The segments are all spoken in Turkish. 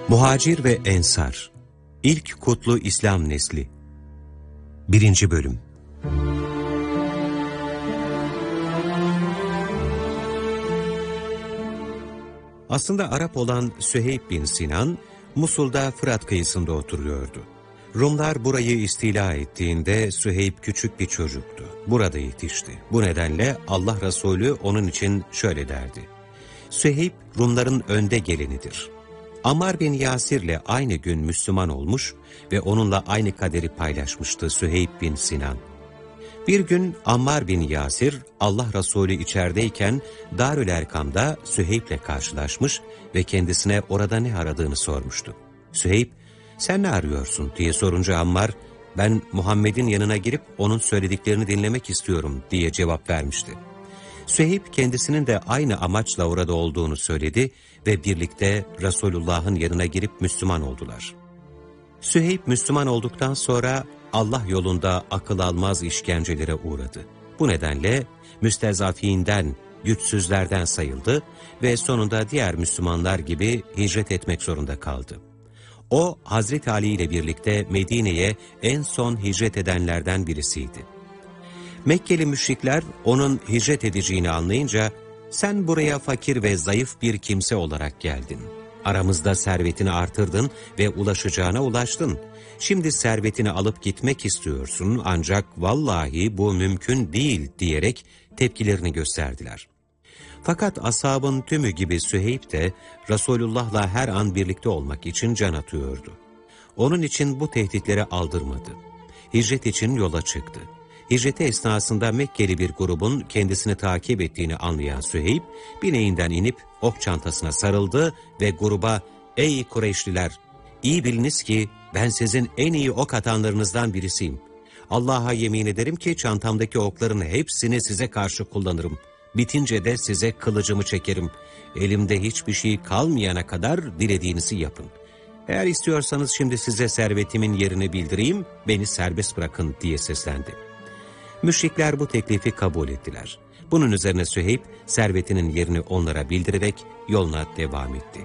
Muhacir ve Ensar, İlk Kutlu İslam Nesli. 1. Bölüm. Aslında Arap olan Süheyb bin Sinan, Musul'da Fırat kıyısında oturuyordu. Rumlar burayı istila ettiğinde Süheyb küçük bir çocuktu. Burada yetişti. Bu nedenle Allah Resulü onun için şöyle derdi: Süheyb, Rumların önde gelenidir. Ammar bin Yasir'le aynı gün Müslüman olmuş ve onunla aynı kaderi paylaşmıştı Süheyb bin Sinan. Bir gün Ammar bin Yasir, Allah Resulü içerideyken Darül Erkam'da Süheyb'le karşılaşmış ve kendisine orada ne aradığını sormuştu. Süheyb, "Sen ne arıyorsun?" diye sorunca Ammar, "Ben Muhammed'in yanına girip onun söylediklerini dinlemek istiyorum." diye cevap vermişti. Süheyb kendisinin de aynı amaçla orada olduğunu söyledi ve birlikte Resulullah'ın yanına girip Müslüman oldular. Süheyb Müslüman olduktan sonra Allah yolunda akıl almaz işkencelere uğradı. Bu nedenle müstezafiinden, güçsüzlerden sayıldı ve sonunda diğer Müslümanlar gibi hicret etmek zorunda kaldı. O, Hazreti Ali ile birlikte Medine'ye en son hicret edenlerden birisiydi. Mekkeli müşrikler onun hicret edeceğini anlayınca, "Sen buraya fakir ve zayıf bir kimse olarak geldin. Aramızda servetini artırdın ve ulaşacağına ulaştın. Şimdi servetini alıp gitmek istiyorsun ancak vallahi bu mümkün değil" diyerek tepkilerini gösterdiler. Fakat ashabın tümü gibi Süheyb de Resulullah'la her an birlikte olmak için can atıyordu. Onun için bu tehditleri aldırmadı. Hicret için yola çıktı. Hicreti esnasında Mekkeli bir grubun kendisini takip ettiğini anlayan Süheyb, bineğinden inip ok çantasına sarıldı ve gruba, "Ey Kureyşliler! İyi biliniz ki ben sizin en iyi ok atanlarınızdan birisiyim. Allah'a yemin ederim ki çantamdaki okların hepsini size karşı kullanırım. Bitince de size kılıcımı çekerim. Elimde hiçbir şey kalmayana kadar dilediğinizi yapın. Eğer istiyorsanız şimdi size servetimin yerini bildireyim, beni serbest bırakın" diye seslendi. Müşrikler bu teklifi kabul ettiler. Bunun üzerine Süheyb, servetinin yerini onlara bildirerek yoluna devam etti.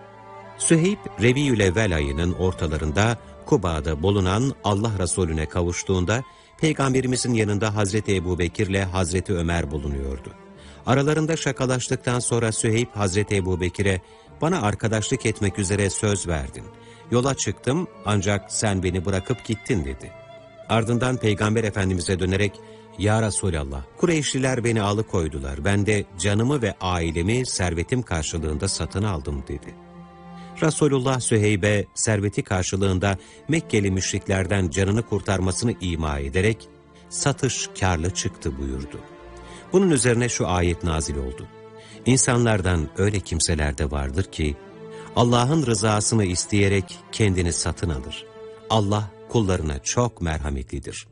Süheyb, Rebiülevvel ayının ortalarında Kuba'da bulunan Allah Resulüne kavuştuğunda, Peygamberimizin yanında Hazreti Ebubekir ile Hazreti Ömer bulunuyordu. Aralarında şakalaştıktan sonra Süheyb, Hazreti Ebubekir'e, "Bana arkadaşlık etmek üzere söz verdin. Yola çıktım ancak sen beni bırakıp gittin" dedi. Ardından Peygamber Efendimiz'e dönerek, "Ya Resulallah, Kureyşliler beni alıkoydular. Ben de canımı ve ailemi servetim karşılığında satın aldım" dedi. Resulullah Süheyb'e serveti karşılığında Mekkeli müşriklerden canını kurtarmasını ima ederek, "Satış kârlı çıktı" buyurdu. Bunun üzerine şu ayet nazil oldu: "İnsanlardan öyle kimseler de vardır ki, Allah'ın rızasını isteyerek kendini satın alır. Allah kullarına çok merhametlidir."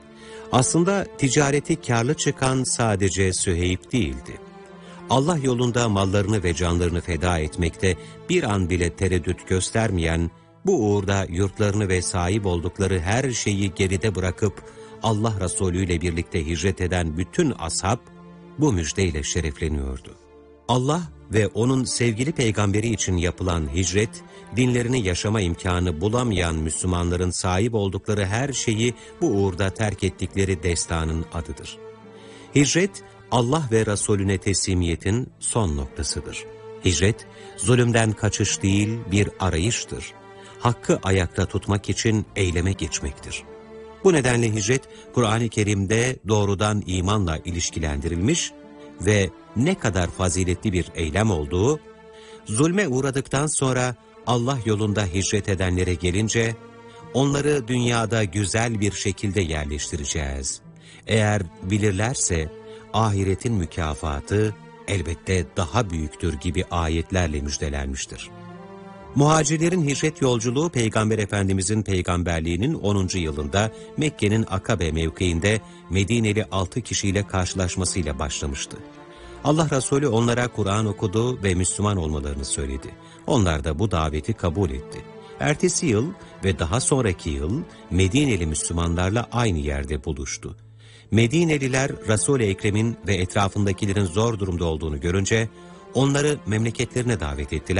Aslında ticareti kârlı çıkan sadece Süheyb değildi. Allah yolunda mallarını ve canlarını feda etmekte bir an bile tereddüt göstermeyen, bu uğurda yurtlarını ve sahip oldukları her şeyi geride bırakıp Allah Resulü ile birlikte hicret eden bütün ashab bu müjdeyle şerefleniyordu. Allah ve onun sevgili peygamberi için yapılan hicret, dinlerini yaşama imkanı bulamayan Müslümanların sahip oldukları her şeyi bu uğurda terk ettikleri destanın adıdır. Hicret, Allah ve Resulüne teslimiyetin son noktasıdır. Hicret, zulümden kaçış değil bir arayıştır. Hakkı ayakta tutmak için eyleme geçmektir. Bu nedenle hicret, Kur'an-ı Kerim'de doğrudan imanla ilişkilendirilmiş ve ne kadar faziletli bir eylem olduğu, zulme uğradıktan sonra Allah yolunda hicret edenlere gelince, onları dünyada güzel bir şekilde yerleştireceğiz. Eğer bilirlerse ahiretin mükafatı elbette daha büyüktür gibi ayetlerle müjdelenmiştir. Muhacirlerin hicret yolculuğu Peygamber Efendimizin peygamberliğinin 10. yılında Mekke'nin Akabe mevkiinde Medineli 6 kişiyle karşılaşmasıyla başlamıştı. Allah Resulü onlara Kur'an okudu ve Müslüman olmalarını söyledi. Onlar da bu daveti kabul etti. Ertesi yıl ve daha sonraki yıl Medineli Müslümanlarla aynı yerde buluştu. Medineliler Resul-i Ekrem'in ve etrafındakilerin zor durumda olduğunu görünce onları memleketlerine davet ettiler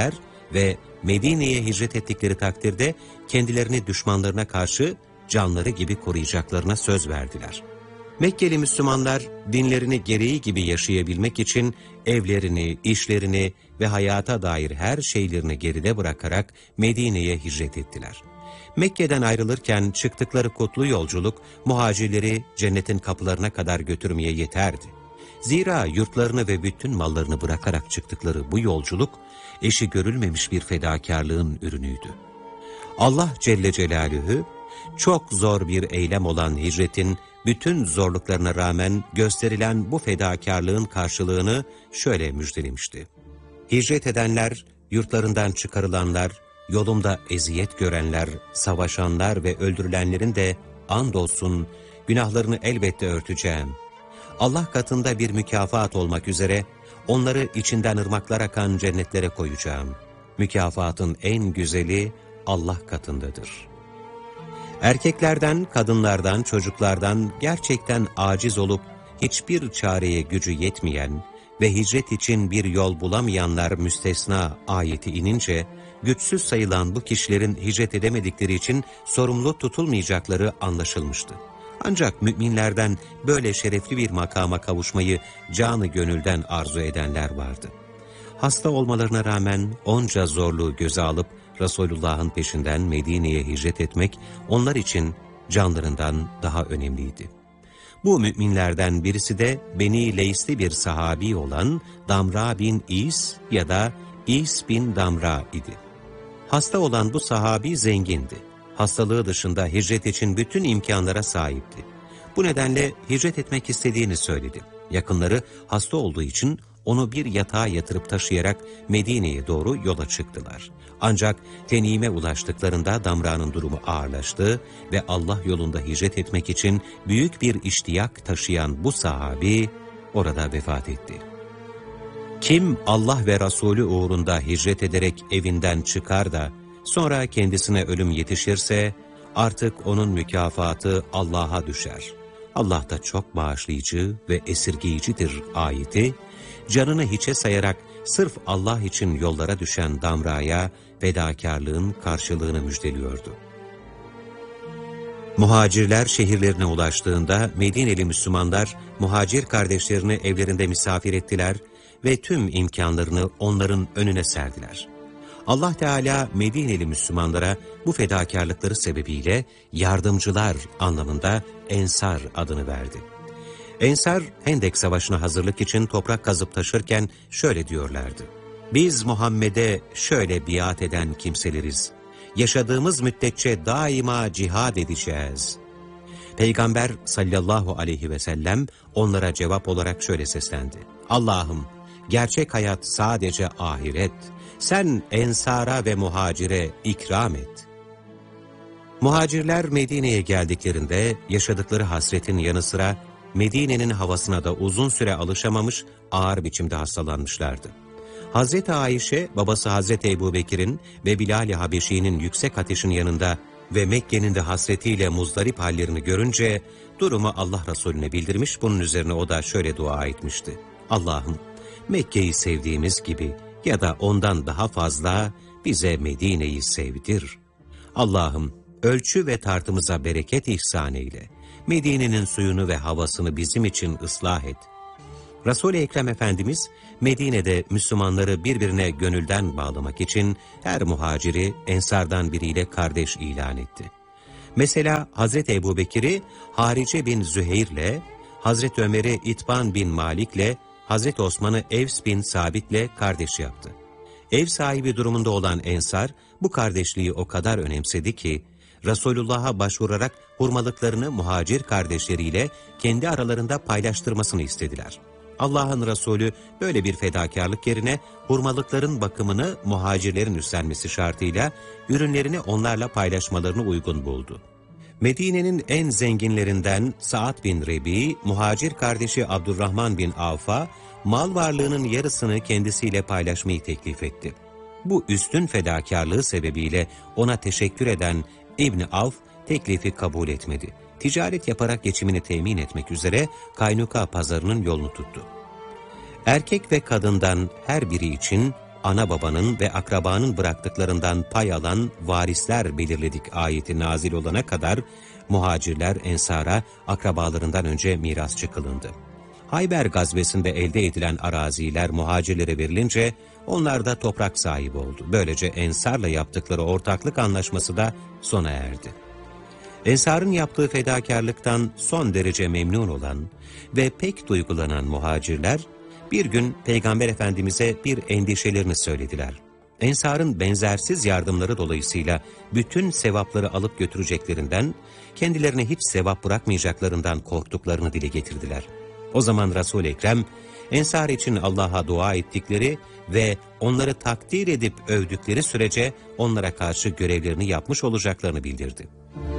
ve Medine'ye hicret ettikleri takdirde kendilerini düşmanlarına karşı canları gibi koruyacaklarına söz verdiler. Mekkeli Müslümanlar dinlerini gereği gibi yaşayabilmek için evlerini, işlerini ve hayata dair her şeylerini geride bırakarak Medine'ye hicret ettiler. Mekke'den ayrılırken çıktıkları kutlu yolculuk muhacirleri cennetin kapılarına kadar götürmeye yeterdi. Zira yurtlarını ve bütün mallarını bırakarak çıktıkları bu yolculuk eşi görülmemiş bir fedakarlığın ürünüydü. Allah Celle Celaluhu çok zor bir eylem olan hicretin bütün zorluklarına rağmen gösterilen bu fedakarlığın karşılığını şöyle müjdelemişti. Hicret edenler, yurtlarından çıkarılanlar, yolumda eziyet görenler, savaşanlar ve öldürülenlerin de andolsun günahlarını elbette örteceğim. Allah katında bir mükafat olmak üzere onları içinden ırmaklar akan cennetlere koyacağım. Mükafatın en güzeli Allah katındadır. Erkeklerden, kadınlardan, çocuklardan gerçekten aciz olup hiçbir çareye gücü yetmeyen ve hicret için bir yol bulamayanlar müstesna ayeti inince, güçsüz sayılan bu kişilerin hicret edemedikleri için sorumlu tutulmayacakları anlaşılmıştı. Ancak müminlerden böyle şerefli bir makama kavuşmayı canı gönülden arzu edenler vardı. Hasta olmalarına rağmen onca zorluğu göze alıp Resulullah'ın peşinden Medine'ye hicret etmek onlar için canlarından daha önemliydi. Bu müminlerden birisi de Beni Leys'li bir sahabi olan Damra bin İs ya da İs bin Damra idi. Hasta olan bu sahabi zengindi. Hastalığı dışında hicret için bütün imkanlara sahipti. Bu nedenle hicret etmek istediğini söyledi. Yakınları hasta olduğu için onu bir yatağa yatırıp taşıyarak Medine'ye doğru yola çıktılar. Ancak Tenim'e ulaştıklarında Damra'nın durumu ağırlaştı ve Allah yolunda hicret etmek için büyük bir iştiyak taşıyan bu sahabi orada vefat etti. Kim Allah ve Resulü uğrunda hicret ederek evinden çıkar da sonra kendisine ölüm yetişirse artık onun mükafatı Allah'a düşer. Allah da çok bağışlayıcı ve esirgeyicidir ayeti, canını hiçe sayarak sırf Allah için yollara düşen Damra'ya fedakarlığın karşılığını müjdeliyordu. Muhacirler şehirlerine ulaştığında Medineli Müslümanlar muhacir kardeşlerini evlerinde misafir ettiler ve tüm imkanlarını onların önüne serdiler. Allah Teala Medineli Müslümanlara bu fedakarlıkları sebebiyle yardımcılar anlamında Ensar adını verdi. Ensar, Hendek Savaşı'na hazırlık için toprak kazıp taşırken şöyle diyorlardı. Biz Muhammed'e şöyle biat eden kimseleriz. Yaşadığımız müddetçe daima cihad edeceğiz. Peygamber sallallahu aleyhi ve sellem onlara cevap olarak şöyle seslendi. Allah'ım, gerçek hayat sadece ahiret. Sen Ensara ve Muhacire ikram et. Muhacirler Medine'ye geldiklerinde yaşadıkları hasretin yanı sıra Medine'nin havasına da uzun süre alışamamış, ağır biçimde hastalanmışlardı. Hazreti Ayşe, babası Hazreti Ebubekir'in ve Bilal-i Habeşi'nin yüksek ateşin yanında ve Mekke'nin de hasretiyle muzdarip hallerini görünce durumu Allah Resulüne bildirmiş, bunun üzerine o da şöyle dua etmişti. Allah'ım, Mekke'yi sevdiğimiz gibi ya da ondan daha fazla bize Medine'yi sevdir. Allah'ım, ölçü ve tartımıza bereket ihsan eyle. Medine'nin suyunu ve havasını bizim için ıslah et. Resul-i Ekrem Efendimiz, Medine'de Müslümanları birbirine gönülden bağlamak için her muhaciri Ensardan biriyle kardeş ilan etti. Mesela Hazreti Ebubekir'i Harice bin Züheyr'le, Hazreti Ömer'i İtban bin Malik'le, Hazreti Osman'ı Evs bin Sabit'le kardeş yaptı. Ev sahibi durumunda olan Ensar, bu kardeşliği o kadar önemsedi ki, Resulullah'a başvurarak hurmalıklarını muhacir kardeşleriyle kendi aralarında paylaştırmasını istediler. Allah'ın Resulü böyle bir fedakarlık yerine hurmalıkların bakımını muhacirlerin üstlenmesi şartıyla ürünlerini onlarla paylaşmalarını uygun buldu. Medine'nin en zenginlerinden Sa'd bin Rebi, muhacir kardeşi Abdurrahman bin Avf'a mal varlığının yarısını kendisiyle paylaşmayı teklif etti. Bu üstün fedakarlığı sebebiyle ona teşekkür eden İbni Avf teklifi kabul etmedi. Ticaret yaparak geçimini temin etmek üzere Kaynuka pazarının yolunu tuttu. Erkek ve kadından her biri için ana babanın ve akrabanın bıraktıklarından pay alan varisler belirledik ayeti nazil olana kadar muhacirler Ensar'a akrabalarından önce mirasçı kılındı. Hayber gazvesinde elde edilen araziler muhacirlere verilince onlar da toprak sahibi oldu. Böylece Ensar'la yaptıkları ortaklık anlaşması da sona erdi. Ensar'ın yaptığı fedakarlıktan son derece memnun olan ve pek duygulanan muhacirler bir gün Peygamber Efendimiz'e bir endişelerini söylediler. Ensar'ın benzersiz yardımları dolayısıyla bütün sevapları alıp götüreceklerinden, kendilerine hiç sevap bırakmayacaklarından korktuklarını dile getirdiler. O zaman Resul-i Ekrem, Ensar için Allah'a dua ettikleri ve onları takdir edip övdükleri sürece onlara karşı görevlerini yapmış olacaklarını bildirdi.